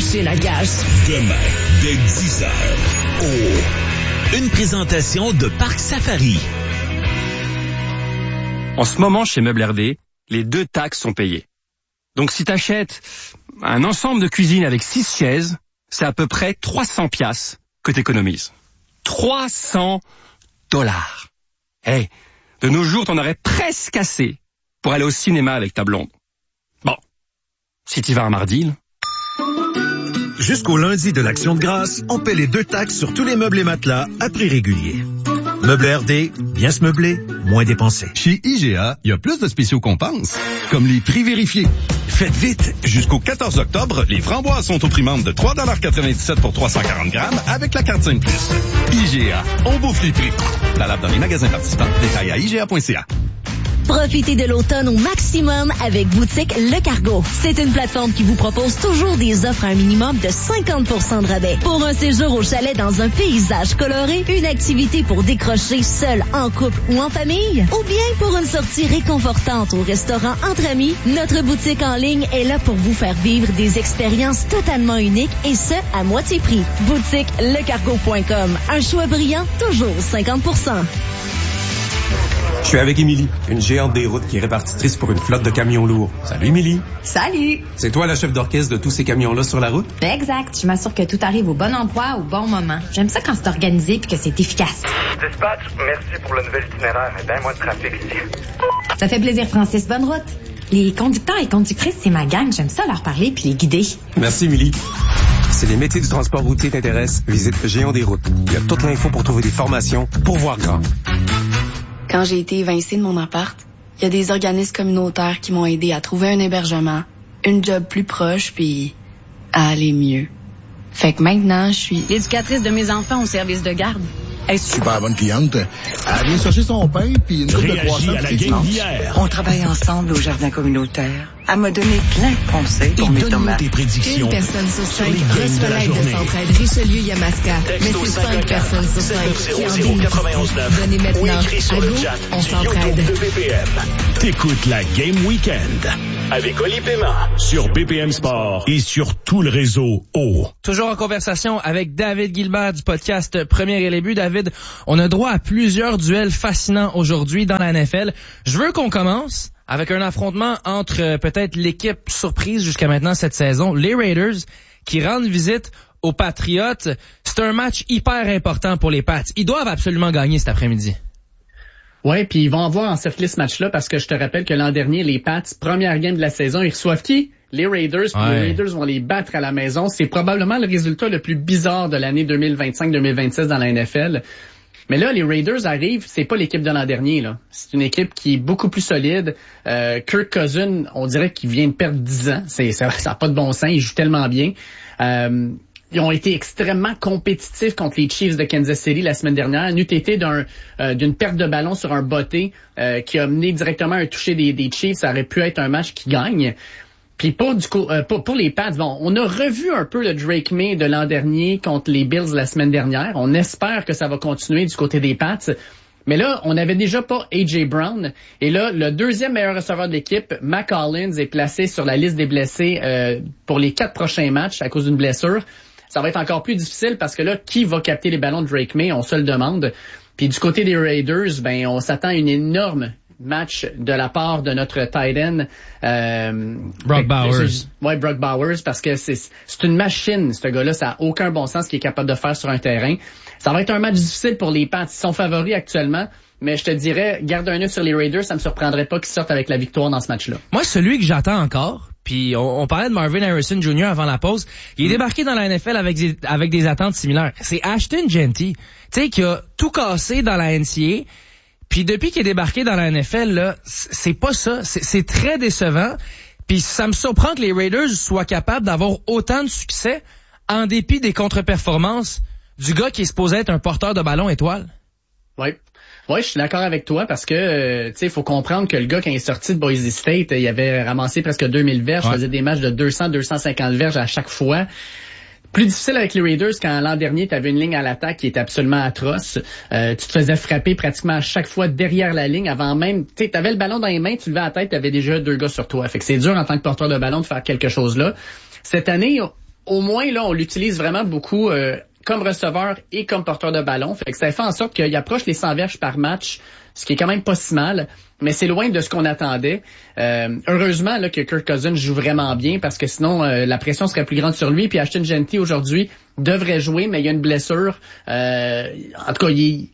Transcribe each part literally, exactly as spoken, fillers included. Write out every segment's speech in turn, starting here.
lâcher la gage. Demain, dès dix heures, oh! Une présentation de Parc Safari. En ce moment, chez Meubles R D, les deux taxes sont payées. Donc si t'achètes un ensemble de cuisine avec six chaises, c'est à peu près trois cents piastres que t'économises. trois cents dollars. Hey, de nos jours, t'en aurais presque assez pour aller au cinéma avec ta blonde. Bon, si t'y vas un mardi, là. Jusqu'au lundi de l'Action de grâce, on paie les deux taxes sur tous les meubles et matelas à prix régulier. Meubles R D, bien se meubler, moins dépenser. Chez I G A, il y a plus de spéciaux qu'on pense, comme les prix vérifiés. Faites vite! Jusqu'au quatorze octobre, les framboises sont au prix membre de trois dollars quatre-vingt-dix-sept pour trois cent quarante grammes avec la carte cinq plus. I G A, on bouffe les prix. Valable dans les magasins participants. Détail à I G A point C A. Profitez de l'automne au maximum avec Boutique Le Cargo. C'est une plateforme qui vous propose toujours des offres à un minimum de cinquante pour cent de rabais. Pour un séjour au chalet dans un paysage coloré, une activité pour décrocher seul, en couple ou en famille, ou bien pour une sortie réconfortante au restaurant entre amis, notre boutique en ligne est là pour vous faire vivre des expériences totalement uniques et ce, à moitié prix. Boutique le cargo point com. Un choix brillant, toujours cinquante pour cent. Je suis avec Émilie, une géante des routes qui est répartitrice pour une flotte de camions lourds. Salut Émilie. Salut. C'est toi la chef d'orchestre de tous ces camions-là sur la route? Exact. Je m'assure que tout arrive au bon endroit, au bon moment. J'aime ça quand c'est organisé et que c'est efficace. Dispatch, merci pour le nouvel itinéraire. Et bien moins de trafic ici. Ça fait plaisir, Francis. Bonne route. Les conducteurs et conductrices, c'est ma gang. J'aime ça leur parler puis les guider. Merci Émilie. Si les métiers du transport routier t'intéressent, visite Géant des routes. Il y a toute l'info pour trouver des formations pour voir grand. Quand j'ai été évincée de mon appart, il y a des organismes communautaires qui m'ont aidé à trouver un hébergement, une job plus proche, puis à aller mieux. Fait que maintenant, je suis l'éducatrice de mes enfants au service de garde. Elle est super bonne cliente. Elle vient chercher son pain puis une coupe de croissants. À la game d'hier. On travaille ensemble au jardin communautaire. Elle m'a donné plein de conseils pour mes tomates. Des prédictions. Une personne sur cinq reçoit l'aide de Centraide Richelieu-Yamaska. Mais c'est cinq personnes sur cinq qui en bénéficient. Donnez maintenant à go, on s'entraide. T'écoutes la Game Weekend avec Oli Paiement sur B P M Sport et sur tout le réseau O. Toujours en conversation avec David Gilbert du podcast Premier et les buts. David, on a droit à plusieurs duels fascinants aujourd'hui dans la N F L. Je veux qu'on commence avec un affrontement entre euh, peut-être l'équipe surprise jusqu'à maintenant cette saison, les Raiders, qui rendent visite aux Patriots. C'est un match hyper important pour les Pats. Ils doivent absolument gagner cet après-midi. Ouais, puis ils vont avoir encercler ce match-là parce que je te rappelle que l'an dernier, les Pats, première game de la saison, ils reçoivent qui? Les Raiders, puis ouais. Les Raiders vont les battre à la maison. C'est probablement le résultat le plus bizarre de l'année deux mille vingt-cinq deux mille vingt-six dans la N F L. Mais là, les Raiders arrivent, c'est pas l'équipe de l'an dernier, là. C'est une équipe qui est beaucoup plus solide. Euh, Kirk Cousins, on dirait qu'il vient de perdre dix ans. C'est, ça n'a pas de bon sens, il joue tellement bien. Euh, Ils ont été extrêmement compétitifs contre les Chiefs de Kansas City la semaine dernière. N'eût été d'un, euh, d'une perte de ballon sur un botté euh, qui a mené directement à un toucher des, des Chiefs. Ça aurait pu être un match qui gagne. Puis pour, du coup, euh, pour, pour les Pats, bon, on a revu un peu le Drake May de l'an dernier contre les Bills la semaine dernière. On espère que ça va continuer du côté des Pats. Mais là, on n'avait déjà pas A J Brown. Et là, le deuxième meilleur receveur de l'équipe, Mac Hollins, est placé sur la liste des blessés euh, pour les quatre prochains matchs à cause d'une blessure. Ça va être encore plus difficile parce que là, qui va capter les ballons de Drake May? On se le demande. Puis du côté des Raiders, ben on s'attend à une énorme match de la part de notre tight end. Euh, Brock Bowers. Ouais, Brock Bowers, parce que c'est c'est une machine, ce gars-là. Ça n'a aucun bon sens ce qu'il est capable de faire sur un terrain. Ça va être un match difficile pour les Pats. Ils sont favoris actuellement. Mais je te dirais, garde un œil sur les Raiders, ça me surprendrait pas qu'ils sortent avec la victoire dans ce match-là. Moi, celui que j'attends encore, puis on, on parlait de Marvin Harrison Junior avant la pause, il est débarqué dans la N F L avec des, avec des attentes similaires. C'est Ashton Jeanty, tu sais, qui a tout cassé dans la N C A A. Puis depuis qu'il est débarqué dans la N F L, là, c'est pas ça. C'est, c'est très décevant. Puis ça me surprend que les Raiders soient capables d'avoir autant de succès en dépit des contre-performances du gars qui est supposé être un porteur de ballon étoile. Oui. Oui, je suis d'accord avec toi parce que, euh, tu sais, il faut comprendre que le gars, quand il est sorti de Boise State, il avait ramassé presque deux mille verges, ouais. faisait des matchs de deux cents à deux cent cinquante verges à chaque fois. Plus difficile avec les Raiders quand l'an dernier, tu avais une ligne à l'attaque qui était absolument atroce. Euh, tu te faisais frapper pratiquement à chaque fois derrière la ligne avant même. Tu sais, t'avais le ballon dans les mains, tu levais la tête, tu avais déjà deux gars sur toi. Fait que c'est dur en tant que porteur de ballon de faire quelque chose là. Cette année, au moins, là, on l'utilise vraiment beaucoup euh, comme receveur et comme porteur de ballon. Fait que ça fait en sorte qu'il approche les cent verges par match, ce qui est quand même pas si mal, mais c'est loin de ce qu'on attendait. Euh, heureusement là, que Kirk Cousins joue vraiment bien, parce que sinon, euh, la pression serait plus grande sur lui. Puis Ashton Jeanty, aujourd'hui, devrait jouer, mais il y a une blessure. Euh, en tout cas, il...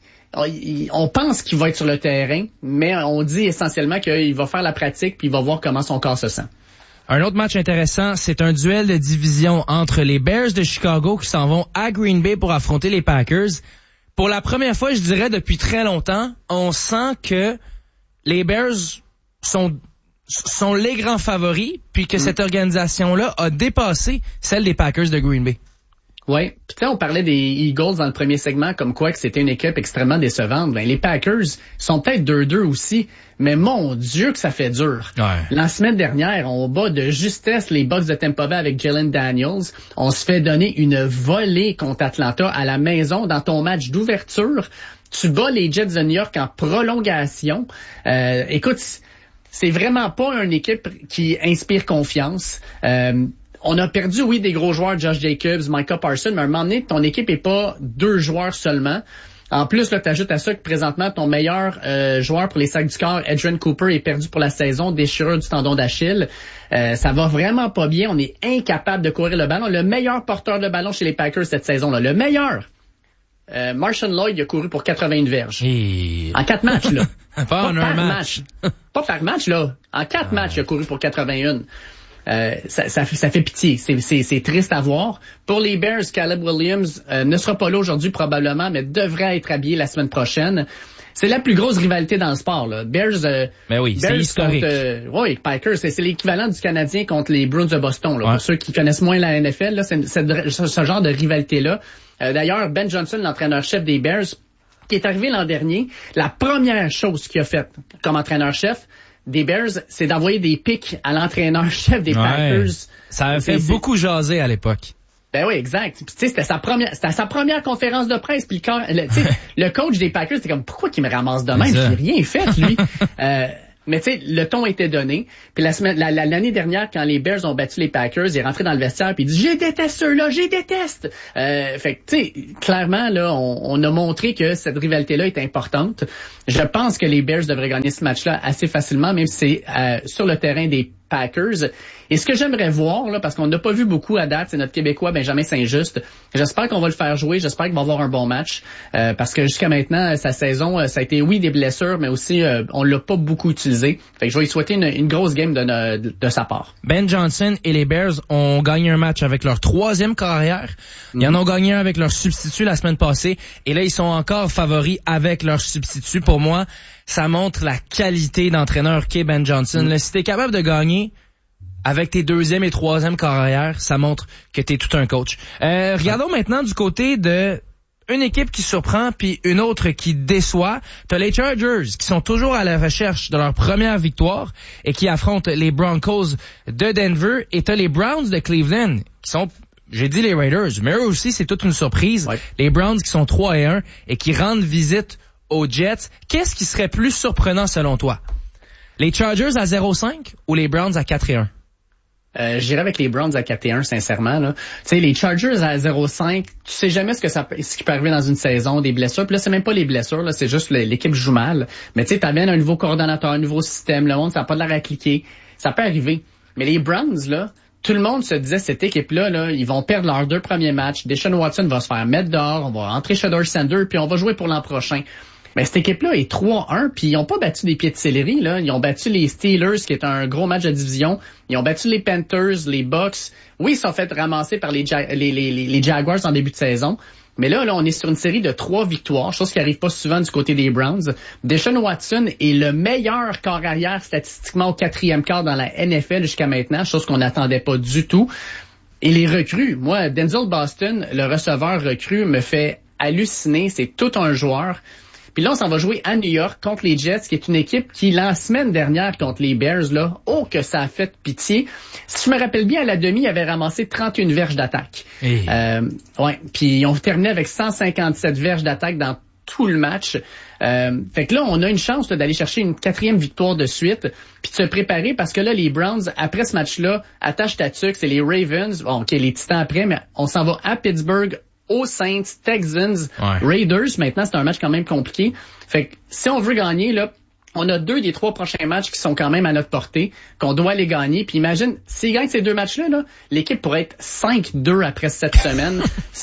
on pense qu'il va être sur le terrain, mais on dit essentiellement qu'il va faire la pratique puis il va voir comment son corps se sent. Un autre match intéressant, c'est un duel de division entre les Bears de Chicago qui s'en vont à Green Bay pour affronter les Packers. Pour la première fois, je dirais, depuis très longtemps, on sent que les Bears sont, sont les grands favoris, puis que mmh. cette organisation-là a dépassé celle des Packers de Green Bay. Oui, puis là on parlait des Eagles dans le premier segment comme quoi que c'était une équipe extrêmement décevante. Ben les Packers sont peut-être deux deux aussi, mais mon Dieu que ça fait dur. Ouais. La semaine dernière, on bat de justesse les Bucks de Tampa Bay avec Jalen Daniels. On se fait donner une volée contre Atlanta à la maison dans ton match d'ouverture. Tu bats les Jets de New York en prolongation. Euh, écoute, c'est vraiment pas une équipe qui inspire confiance. Euh, On a perdu, oui, des gros joueurs, Josh Jacobs, Micah Parsons, mais à un moment donné, ton équipe est pas deux joueurs seulement. En plus, là, t'ajoutes à ça que présentement, ton meilleur euh, joueur pour les sacs du corps, Adrian Cooper, est perdu pour la saison, déchirure du tendon d'Achille. Euh, ça va vraiment pas bien. On est incapable de courir le ballon. Le meilleur porteur de ballon chez les Packers cette saison-là, le meilleur, euh, Marshawn Lloyd, il a couru pour quatre-vingt-une verges. Et... En quatre matchs, là. pas, pas en un match. match. Pas par match, là. En quatre ah. matchs, il a couru pour quatre-vingt-une. Euh, ça, ça, ça fait pitié. C'est, c'est, c'est triste à voir. Pour les Bears, Caleb Williams euh, ne sera pas là aujourd'hui probablement, mais devrait être habillé la semaine prochaine. C'est la plus grosse rivalité dans le sport, là. Bears, euh, mais oui, Bears c'est historique. Contre, euh, oui, Packers, c'est, c'est l'équivalent du Canadien contre les Bruins de Boston. Là. Ouais. Pour ceux qui connaissent moins la N F L, là, c'est, c'est ce, ce genre de rivalité-là. Euh, d'ailleurs, Ben Johnson, l'entraîneur-chef des Bears, qui est arrivé l'an dernier, la première chose qu'il a faite comme entraîneur-chef des Bears, c'est d'envoyer des pics à l'entraîneur-chef des ouais, Packers. Ça a fait c'est, beaucoup jaser à l'époque. Ben oui, exact. Puis, tu sais, c'était sa première, c'était sa première conférence de presse. Puis le, le, le coach des Packers, c'était comme, pourquoi qu'il me ramasse de même? Il n'a rien fait, lui. euh, mais tu sais, le ton était donné. Puis la semaine, la, la, l'année dernière, quand les Bears ont battu les Packers, il est rentré dans le vestiaire puis il dit, je déteste ceux-là, je déteste. Euh, fait que tu sais, clairement là, on, on a montré que cette rivalité-là est importante. Je pense que les Bears devraient gagner ce match-là assez facilement, même si c'est euh, sur le terrain des Packers. Et ce que j'aimerais voir, là, parce qu'on n'a pas vu beaucoup à date, c'est notre Québécois Benjamin Saint-Just. J'espère qu'on va le faire jouer, j'espère qu'il va avoir un bon match, euh, parce que jusqu'à maintenant, sa saison, ça a été, oui, des blessures, mais aussi, euh, on l'a pas beaucoup utilisé. Fait que je vais lui souhaiter une, une grosse game de, de, de sa part. Ben Johnson et les Bears ont gagné un match avec leur troisième carrière. Ils mm-hmm. en ont gagné un avec leur substitut la semaine passée, et là, ils sont encore favoris avec leur substitut. Pour moi, ça montre la qualité d'entraîneur qu'est Ben Johnson. Mm. Là, si t'es capable de gagner avec tes deuxième et troisième carrières, ça montre que t'es tout un coach. Euh, regardons maintenant du côté de une équipe qui surprend puis une autre qui déçoit. T'as les Chargers qui sont toujours à la recherche de leur première victoire et qui affrontent les Broncos de Denver, et t'as les Browns de Cleveland qui sont, j'ai dit les Raiders, mais eux aussi c'est toute une surprise. Ouais. Les Browns qui sont trois et un et qui rendent visite aux Jets. Qu'est-ce qui serait plus surprenant selon toi? Les Chargers à zéro cinq ou les Browns à quatre et un? Euh, j'irais avec les Browns à quatre et un, sincèrement, là. Tu sais, les Chargers à zéro cinq, tu sais jamais ce que ça, ce qui peut arriver dans une saison, des blessures. Puis là, c'est même pas les blessures, là, c'est juste l'équipe joue mal. Mais tu sais, t'amènes un nouveau coordonnateur, un nouveau système, le monde, ça n'a pas de l'air à cliquer. Ça peut arriver. Mais les Browns, là, tout le monde se disait, cette équipe-là, là, ils vont perdre leurs deux premiers matchs. Deshaun Watson va se faire mettre dehors, on va rentrer Shedeur Sanders, puis on va jouer pour l'an prochain. Mais cette équipe-là est trois un, puis ils ont pas battu des pieds de céleri, là. Ils ont battu les Steelers, qui est un gros match de division. Ils ont battu les Panthers, les Bucks. Oui, ils sont fait ramasser par les, ja- les, les, les, les Jaguars en début de saison. Mais là, là, on est sur une série de trois victoires, chose qui arrive pas souvent du côté des Browns. Deshaun Watson est le meilleur corps arrière statistiquement au quatrième quart dans la N F L jusqu'à maintenant, chose qu'on n'attendait pas du tout. Et les recrues, moi, Denzel Boston, le receveur recrue, me fait halluciner. C'est tout un joueur. Puis là, on s'en va jouer à New York contre les Jets, qui est une équipe qui, la semaine dernière contre les Bears, là, oh que ça a fait pitié. Si je me rappelle bien, à la demi, ils avaient ramassé trente et une verges d'attaque. Hey. Euh, ouais. Puis ils ont terminé avec cent cinquante-sept verges d'attaque dans tout le match. Euh, fait que là, on a une chance là, d'aller chercher une quatrième victoire de suite, puis de se préparer parce que là, les Browns, après ce match-là, attache ta tuque, c'est les Ravens, bon, ok, les Titans après, mais on s'en va à Pittsburgh, aux Saints, Texans, ouais. Raiders. Maintenant, c'est un match quand même compliqué. Fait que si on veut gagner, là, on a deux des trois prochains matchs qui sont quand même à notre portée, qu'on doit les gagner. Puis imagine, s'ils gagnent ces deux matchs-là, là, l'équipe pourrait être cinq deux après cette semaine.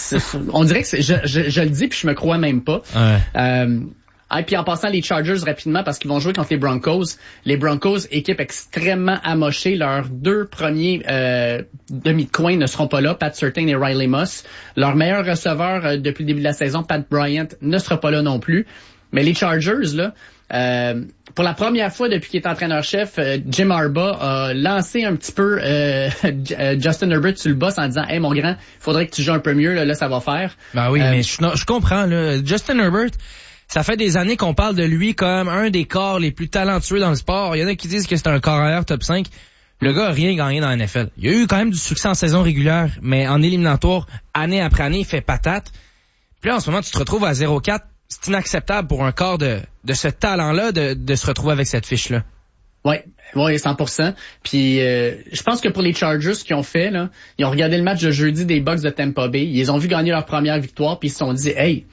On dirait que c'est, je, je, je le dis puis je me crois même pas. Ouais. Euh, et puis en passant les Chargers rapidement parce qu'ils vont jouer contre les Broncos. Les Broncos, équipe extrêmement amochée. Leurs deux premiers euh, demi de coin ne seront pas là, Pat Surtain et Riley Moss. Leur meilleur receveur euh, depuis le début de la saison, Pat Bryant, ne sera pas là non plus. Mais les Chargers, là, euh, pour la première fois depuis qu'il est entraîneur-chef, euh, Jim Harbaugh a lancé un petit peu euh, Justin Herbert sur le boss en disant « Hey, mon grand, il faudrait que tu joues un peu mieux, là, là ça va faire. » Ben oui, euh, mais je, non, je comprends. Là. Justin Herbert, ça fait des années qu'on parle de lui comme un des corps les plus talentueux dans le sport. Il y en a qui disent que c'est un corps arrière top cinq. Le gars a rien gagné dans la N F L. Il a eu quand même du succès en saison régulière, mais en éliminatoire, année après année, il fait patate. Puis là, en ce moment, tu te retrouves à zéro quatre. C'est inacceptable pour un corps de, de ce talent-là de, de se retrouver avec cette fiche-là. Oui, oui, cent pour cent. Puis euh, je pense que pour les Chargers, ce qu'ils ont fait, là, ils ont regardé le match de jeudi des Bucks de Tampa Bay. Ils ont vu gagner leur première victoire, puis ils se sont dit « Hey,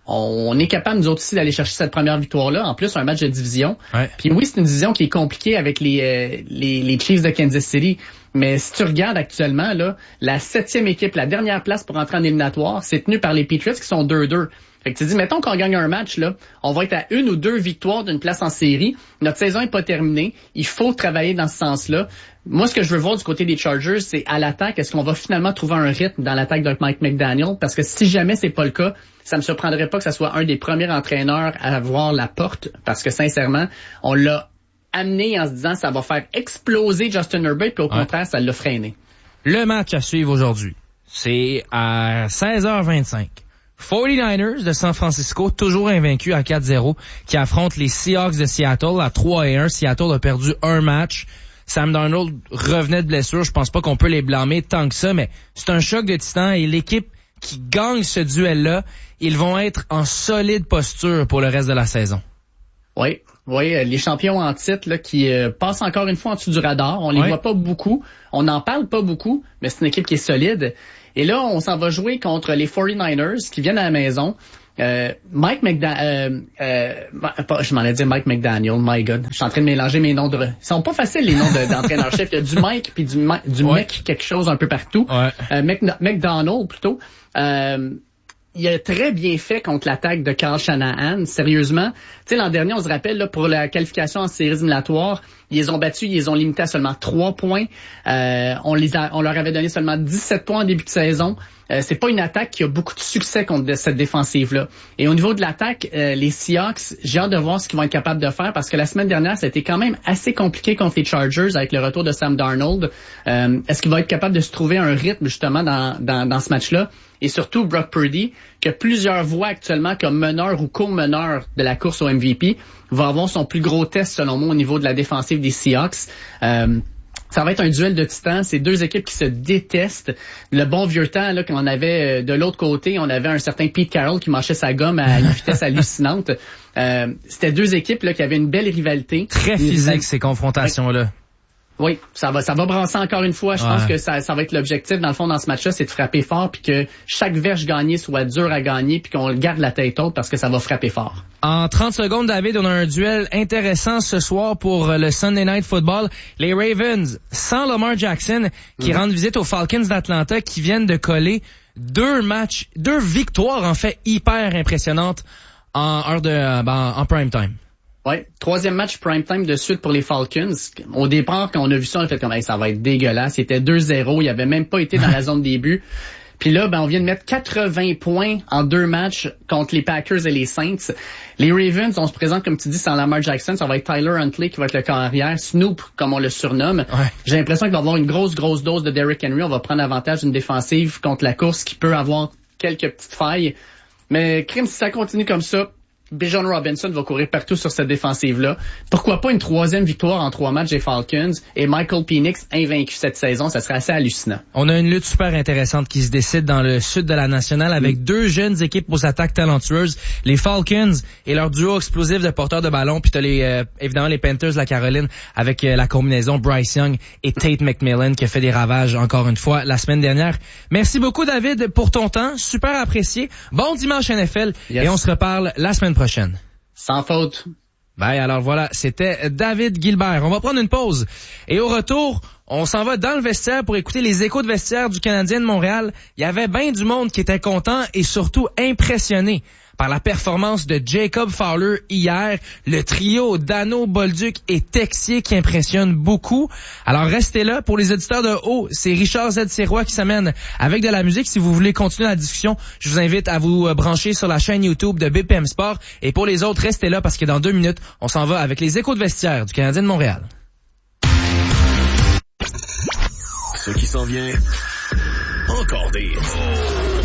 on est capable, nous autres aussi, d'aller chercher cette première victoire-là. En plus, un match de division. Ouais. » Puis oui, c'est une division qui est compliquée avec les, euh, les, les Chiefs de Kansas City. Mais si tu regardes actuellement, là, la septième équipe, la dernière place pour entrer en éliminatoire, c'est tenu par les Patriots qui sont deux deux. Fait que tu dis, mettons qu'on gagne un match, là, on va être à une ou deux victoires d'une place en série. Notre saison est pas terminée. Il faut travailler dans ce sens-là. Moi, ce que je veux voir du côté des Chargers, c'est à l'attaque, est-ce qu'on va finalement trouver un rythme dans l'attaque de Mike McDaniel? Parce que si jamais c'est pas le cas, ça me surprendrait pas que ça soit un des premiers entraîneurs à avoir la porte. Parce que sincèrement, on l'a amené en se disant, ça va faire exploser Justin Herbert, puis au ouais. contraire, ça l'a freiné. Le match à suivre aujourd'hui, c'est à seize heures vingt-cinq. forty-niners de San Francisco, toujours invaincus à quatre zéro, qui affrontent les Seahawks de Seattle à trois et un. Seattle a perdu un match. Sam Darnold revenait de blessure. Je pense pas qu'on peut les blâmer tant que ça, mais c'est un choc de titans et l'équipe qui gagne ce duel-là, ils vont être en solide posture pour le reste de la saison. Oui, oui, les champions en titre là, qui euh, passent encore une fois en dessous du radar. On les oui. voit pas beaucoup, on n'en parle pas beaucoup, mais c'est une équipe qui est solide. Et là, on s'en va jouer contre les forty-niners qui viennent à la maison. Euh, Mike McDaniel, euh, euh, je m'en ai dit Mike McDaniel, my God. Je suis en train de mélanger mes noms de... Ils sont pas faciles, les noms de, d'entraîneur-chef. Il y a du Mike puis du, du ouais. mec quelque chose un peu partout. Ouais. Euh, Mc, McDonald, plutôt. Euh, il a très bien fait contre l'attaque de Kyle Shanahan, sérieusement. Tu sais, l'an dernier, on se rappelle, là, pour la qualification en séries éliminatoires, ils les ont battus, ils les ont limités à seulement trois points. Euh, on les a, on leur avait donné seulement dix-sept points en début de saison. Euh, c'est pas une attaque qui a beaucoup de succès contre cette défensive-là. Et au niveau de l'attaque, euh, les Seahawks, j'ai hâte de voir ce qu'ils vont être capables de faire parce que la semaine dernière, ça a été quand même assez compliqué contre les Chargers avec le retour de Sam Darnold. Euh, est-ce qu'il va être capable de se trouver un rythme justement dans, dans, dans ce match-là? Et surtout Brock Purdy, que plusieurs voient actuellement comme meneur ou co-meneur de la course au M V P, va avoir son plus gros test selon moi au niveau de la défensive des Seahawks. Euh, Ça va être un duel de titans. C'est deux équipes qui se détestent. Le bon vieux temps, là, qu'on avait de l'autre côté, on avait un certain Pete Carroll qui mâchait sa gomme à une vitesse hallucinante. Euh, c'était deux équipes là qui avaient une belle rivalité. Très physique, ces confrontations-là. Oui, ça va, ça va brasser encore une fois. Je ouais. pense que ça, ça va être l'objectif dans le fond dans ce match-là, c'est de frapper fort puis que chaque verge gagnée soit dure à gagner puis qu'on garde la tête haute parce que ça va frapper fort. En trente secondes, David, on a un duel intéressant ce soir pour le Sunday Night Football. Les Ravens, sans Lamar Jackson, qui mm-hmm. rendent visite aux Falcons d'Atlanta, qui viennent de coller deux matchs, deux victoires en fait hyper impressionnantes en heure de, ben, en prime time. Ouais, troisième match prime time de suite pour les Falcons. Au départ, quand on a vu ça, on a fait comme hey, ça va être dégueulasse. C'était deux zéro, il avait même pas été dans la zone des buts. Puis là, ben on vient de mettre quatre-vingts points en deux matchs contre les Packers et les Saints. Les Ravens, on se présente comme tu dis sans Lamar Jackson, ça va être Tyler Huntley qui va être le corps arrière, Snoop comme on le surnomme. Ouais. J'ai l'impression qu'il va y avoir une grosse grosse dose de Derrick Henry. On va prendre avantage d'une défensive contre la course qui peut avoir quelques petites failles. Mais crime, si ça continue comme ça, Bijan Robinson va courir partout sur cette défensive-là. Pourquoi pas une troisième victoire en trois matchs des Falcons et Michael Penix invaincu cette saison? Ça serait assez hallucinant. On a une lutte super intéressante qui se décide dans le sud de la nationale avec mm. deux jeunes équipes aux attaques talentueuses, les Falcons et leur duo explosif de porteurs de ballon, puis t'as les euh, évidemment les Panthers de la Caroline avec euh, la combinaison Bryce Young et Tate McMillan qui a fait des ravages encore une fois la semaine dernière. Merci beaucoup David pour ton temps, super apprécié. Bon dimanche N F L yes. Et on se reparle la semaine prochaine. Sans faute. Ben alors voilà, c'était David Gilbert. On va prendre une pause. Et au retour, on s'en va dans le vestiaire pour écouter les échos de vestiaire du Canadien de Montréal. Il y avait bien du monde qui était content et surtout impressionné par la performance de Jacob Fowler hier, le trio Dano, Bolduc et Texier qui impressionne beaucoup. Alors restez là. Pour les auditeurs de haut, c'est Richard Z. Sirois qui s'amène avec de la musique. Si vous voulez continuer la discussion, je vous invite à vous brancher sur la chaîne YouTube de B P M Sport. Et pour les autres, restez là parce que dans deux minutes, on s'en va avec les échos de vestiaire du Canadien de Montréal. Ce qui s'en vient, encore des...